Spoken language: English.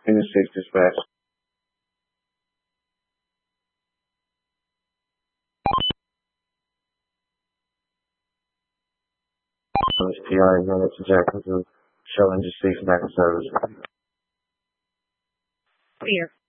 Unit 6 dispatch. PI unit to Jacksonville. Show engine 6 back in service. Clear.